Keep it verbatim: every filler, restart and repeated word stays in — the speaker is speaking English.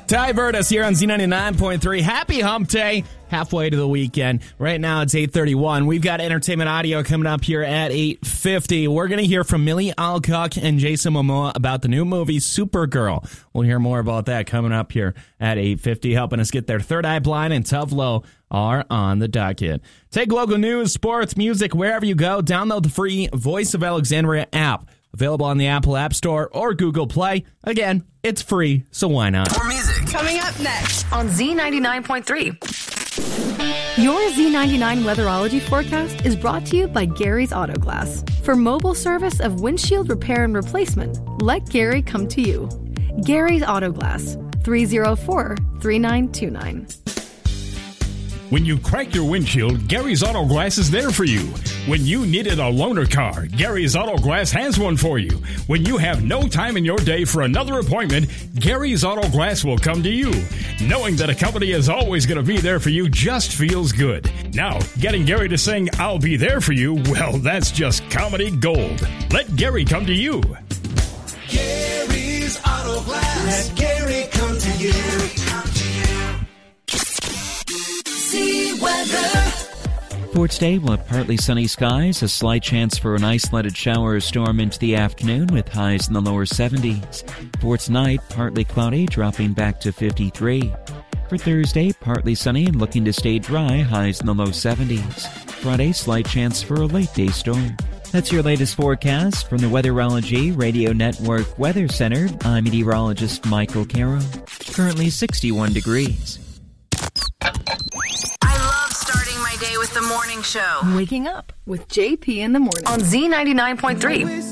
Ty Vertus here on Z ninety-nine point three. Happy hump day. Halfway to the weekend. Right now it's eight thirty-one. We've got entertainment audio coming up here at eight fifty. We're going to hear from Millie Alcock and Jason Momoa about the new movie Supergirl. We'll hear more about that coming up here at eight fifty. Helping us get there, Third Eye Blind and Tough Low are on the docket. Take local news, sports, music, wherever you go. Download the free Voice of Alexandria app. Available on the Apple App Store or Google Play. Again, it's free, so why not? More music. Coming up next on Z ninety-nine point three. Your Z ninety-nine weatherology forecast is brought to you by Gary's Auto Glass. For mobile service of windshield repair and replacement, let Gary come to you. Gary's Auto Glass, three oh four, three nine two nine. When you crack your windshield, Gary's Auto Glass is there for you. When you needed a loaner car, Gary's Auto Glass has one for you. When you have no time in your day for another appointment, Gary's Auto Glass will come to you. Knowing that a company is always going to be there for you just feels good. Now, getting Gary to sing, "I'll be there for you," well, that's just comedy gold. Let Gary come to you. Gary's Auto Glass. Let Gary come to you. See weather. For today, we'll have partly sunny skies, a slight chance for an isolated shower or storm into the afternoon with highs in the lower seventies. For tonight, partly cloudy, dropping back to fifty-three. For Thursday, partly sunny and looking to stay dry, highs in the low seventies. Friday, slight chance for a late day storm. That's your latest forecast from the Weatherology Radio Network Weather Center. I'm meteorologist Michael Caro. Currently sixty-one degrees. With the morning show. Waking up with J P in the morning on Z ninety-nine point three.